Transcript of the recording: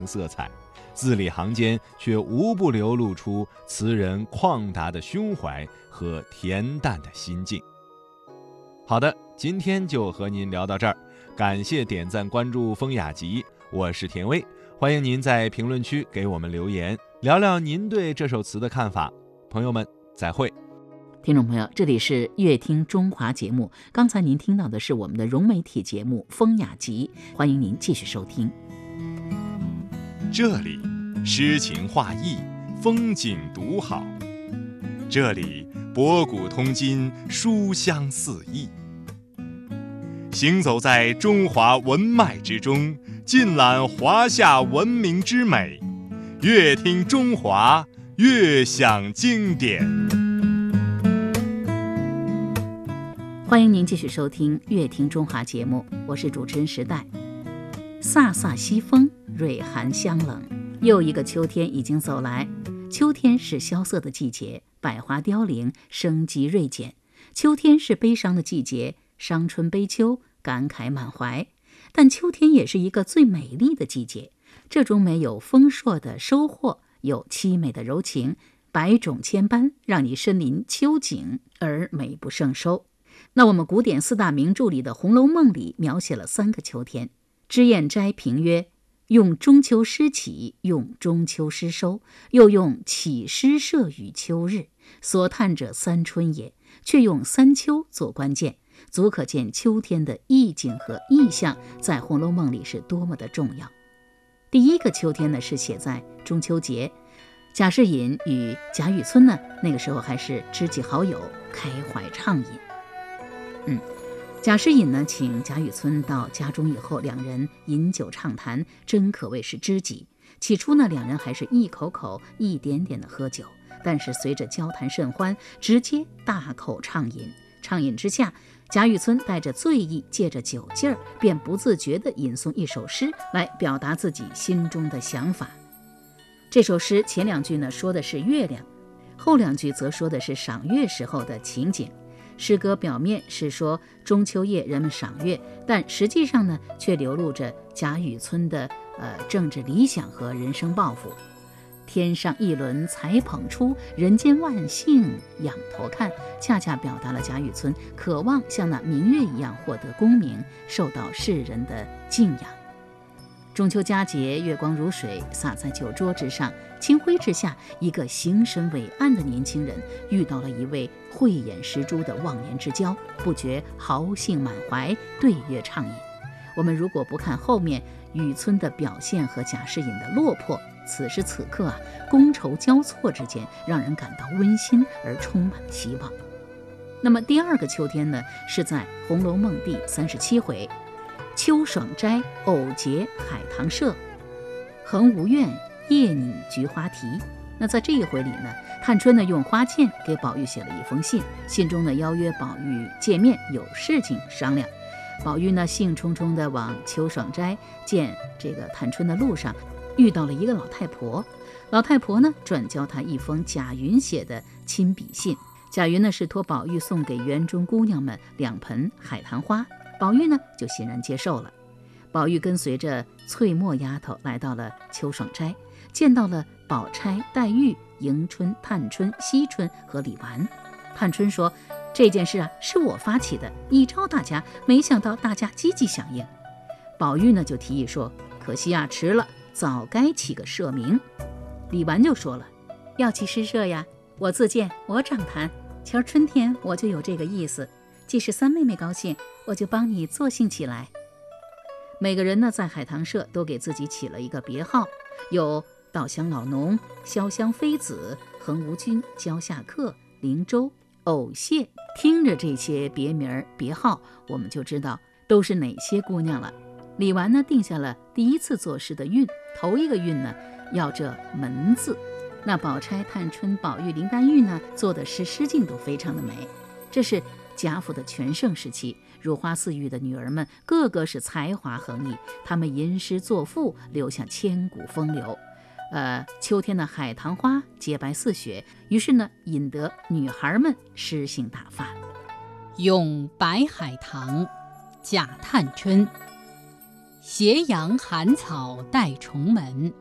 色彩，字里行间却无不流露出词人旷达的胸怀和恬淡的心境。好的，今天就和您聊到这儿，感谢点赞关注风雅集，我是田薇，欢迎您在评论区给我们留言，聊聊您对这首词的看法。朋友们，再会。 听众朋友，这里是乐听中华节目，刚才您听到的是我们的融媒体节目《风雅集》，欢迎您继续收听。 这里诗情画意，风景独好，这里博古通今，书香四溢。行走在中华文脉之中，尽览华夏文明之美，乐听中华，乐享经典。 欢迎您继续收听《乐听中华》节目，我是主持人时代。飒飒西风，蕊寒香冷，又一个秋天已经走来。秋天是萧瑟的季节，百花凋零，生机锐减。秋天是悲伤的季节，伤春悲秋，感慨满怀。但秋天也是一个最美丽的季节，这种美有丰硕的收获，有凄美的柔情，百种千般，让你身临秋景而美不胜收。那我们古典四大名著里的《红楼梦》里描写了3个秋天。脂砚斋评曰：用中秋诗起，用中秋诗收，又用起诗设与秋日，所叹者三春也，却用三秋做关键，足可见秋天的意境和意象在《红楼梦》里是多么的重要。第一个秋天呢，是写在中秋节，贾士隐与贾雨村呢，那个时候还是知己好友，开怀畅饮。贾士隐呢，请贾雨村到家中以后，两人饮酒畅谈，真可谓是知己。起初呢，两人还是一口口一点点的喝酒，但是随着交谈甚欢，直接大口畅饮。畅饮之下，贾雨村带着醉意，借着酒劲儿，便不自觉地吟诵一首诗来表达自己心中的想法。这首诗前2句呢，说的是月亮，后2句则说的是赏月时候的情景。诗歌表面是说中秋夜人们赏月，但实际上呢，却流露着贾雨村的政治理想和人生抱负。天上一轮才捧出，人间万姓仰头看，恰恰表达了贾雨村渴望像那明月一样获得功名，受到世人的敬仰。中秋佳节，月光如水洒在酒桌之上，清辉之下，一个形神伟岸的年轻人遇到了一位慧眼识珠的忘年之交，不觉豪兴满怀，对月畅饮。我们如果不看后面雨村的表现和贾士隐的落魄，此时此刻啊，觥筹交错之间，让人感到温馨而充满希望。那么第2个秋天呢，是在《红楼梦》第37回，秋爽斋偶结海棠社，恒无怨夜拟菊花题。那在这一回里呢，探春呢用花剑给宝玉写了一封信，信中呢邀约宝玉见面，有事情商量。宝玉呢兴冲冲地往秋爽斋见这个探春的路上，遇到了一个老太婆。老太婆呢转交他一封贾云写的亲笔信，贾云呢是托宝玉送给园中姑娘们2盆海棠花，宝玉呢就欣然接受了。宝玉跟随着翠墨丫头来到了秋爽斋，见到了宝钗、黛玉、迎春、探春、惜春和李纨。探春说，这件事啊是我发起的，一招大家，没想到大家积极响应。宝玉呢就提议说，可惜啊迟了，早该起个社名。李纨就说了，要起诗社呀，我自荐，我掌坛，前儿春天我就有这个意思，既是三妹妹高兴，我就帮你作兴起来。每个人呢在海棠社都给自己起了一个别号，有稻香老农、潇湘妃子、恒无君、蕉下客、灵州、藕蟹。听着这些别名别号，我们就知道都是哪些姑娘了。李纨呢定下了第一次作诗的韵，头一个韵呢要这门字。那宝钗、探春、宝玉、林黛玉呢做的诗境都非常的美。这是贾府的全盛时期，如花似玉的女儿们个个是才华横溢，她们吟诗作赋，留下千古风流。秋天的海棠花洁白似雪，于是呢引得女孩们诗兴大发。 咏白海棠，贾探春。 斜阳寒草带重门。